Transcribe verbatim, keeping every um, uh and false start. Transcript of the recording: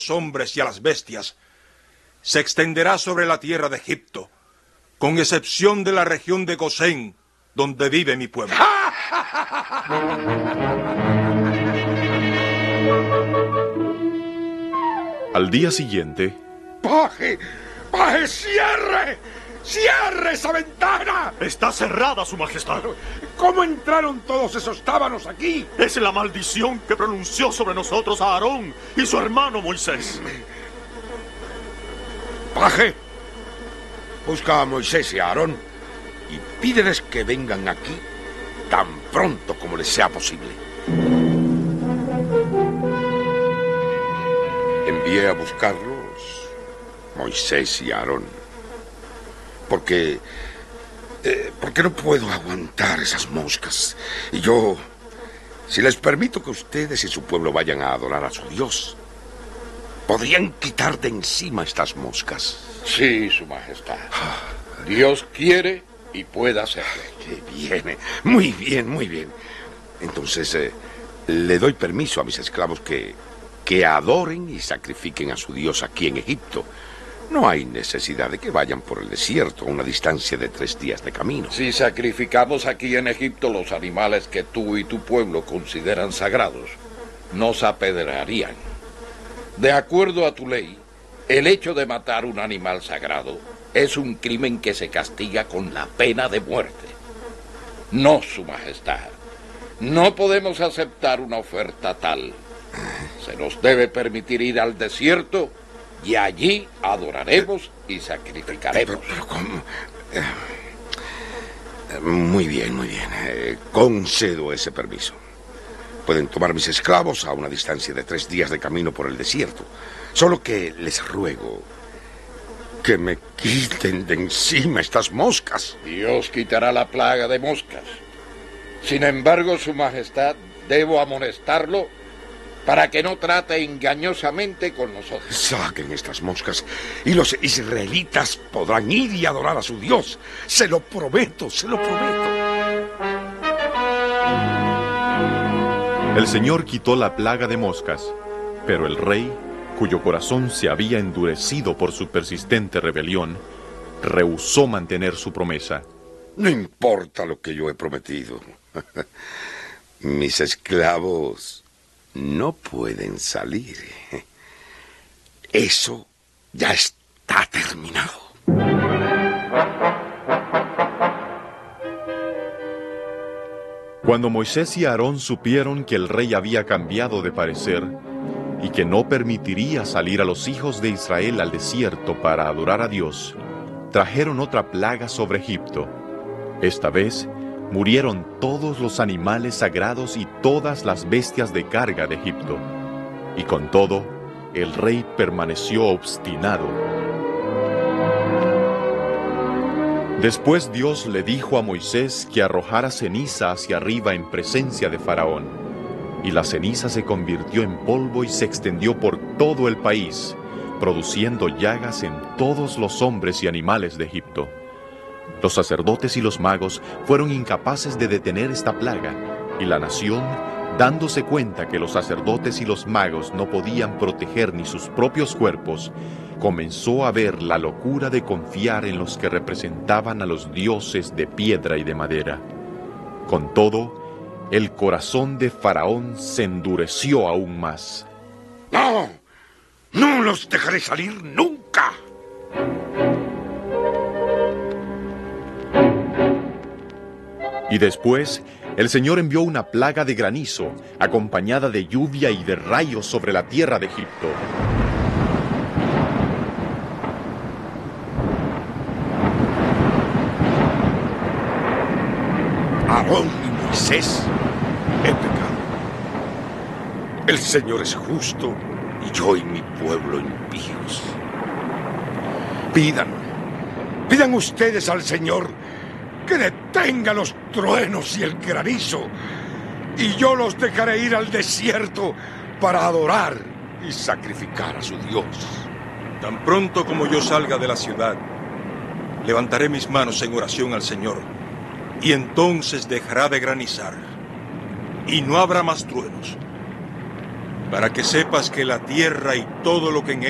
hombres y a las bestias, se extenderá sobre la tierra de Egipto, con excepción de la región de Gosén, donde vive mi pueblo. Al día siguiente... ¡Paje! ¡Paje, cierre! ¡Cierre esa ventana! Está cerrada, Su Majestad. ¿Cómo entraron todos esos tábanos aquí? Es la maldición que pronunció sobre nosotros a Aarón y su hermano Moisés. Paje, busca a Moisés y a Aarón y pídeles que vengan aquí tan pronto como les sea posible. Envié a buscarlos Moisés y Aarón, porque, eh, porque no puedo aguantar esas moscas. Y yo, si les permito que ustedes y su pueblo vayan a adorar a su Dios, podrían quitar de encima estas moscas. Sí, Su Majestad. Dios quiere y puede hacerlo. Qué bien, muy bien, muy bien. Entonces, eh, le doy permiso a mis esclavos que, que adoren y sacrifiquen a su Dios aquí en Egipto. No hay necesidad de que vayan por el desierto a una distancia de tres días de camino. Si sacrificamos aquí en Egipto los animales que tú y tu pueblo consideran sagrados, nos apedrearían. De acuerdo a tu ley, el hecho de matar un animal sagrado es un crimen que se castiga con la pena de muerte. No, Su Majestad. No podemos aceptar una oferta tal. Se nos debe permitir ir al desierto y allí adoraremos y sacrificaremos. Pero, pero ¿cómo? Eh, muy bien, muy bien. Eh, concedo ese permiso. Pueden tomar mis esclavos a una distancia de tres días de camino por el desierto. Solo que les ruego que me quiten de encima estas moscas. Dios quitará la plaga de moscas. Sin embargo, Su Majestad, debo amonestarlo para que no trate engañosamente con nosotros. Saquen estas moscas y los israelitas podrán ir y adorar a su Dios. Se lo prometo, se lo prometo. El Señor quitó la plaga de moscas, pero el rey, cuyo corazón se había endurecido por su persistente rebelión, rehusó mantener su promesa. No importa lo que yo he prometido. Mis esclavos no pueden salir. Eso ya está terminado. Cuando Moisés y Aarón supieron que el rey había cambiado de parecer y que no permitiría salir a los hijos de Israel al desierto para adorar a Dios, trajeron otra plaga sobre Egipto. Esta vez murieron todos los animales sagrados y todas las bestias de carga de Egipto. Y con todo, el rey permaneció obstinado. Después Dios le dijo a Moisés que arrojara ceniza hacia arriba en presencia de Faraón. Y la ceniza se convirtió en polvo y se extendió por todo el país, produciendo llagas en todos los hombres y animales de Egipto. Los sacerdotes y los magos fueron incapaces de detener esta plaga, y la nación, dándose cuenta que los sacerdotes y los magos no podían proteger ni sus propios cuerpos, comenzó a ver la locura de confiar en los que representaban a los dioses de piedra y de madera. Con todo, el corazón de Faraón se endureció aún más. ¡No! ¡No los dejaré salir nunca! Y después, el Señor envió una plaga de granizo, acompañada de lluvia y de rayos sobre la tierra de Egipto. Aarón y Moisés, he pecado. El Señor es justo y yo y mi pueblo impíos. Pidan, pidan ustedes al Señor que detenga los truenos y el granizo, y yo los dejaré ir al desierto para adorar y sacrificar a su Dios. Tan pronto como yo salga de la ciudad, levantaré mis manos en oración al Señor, y entonces dejará de granizar, y no habrá más truenos. para que sepas que la tierra y todo lo que en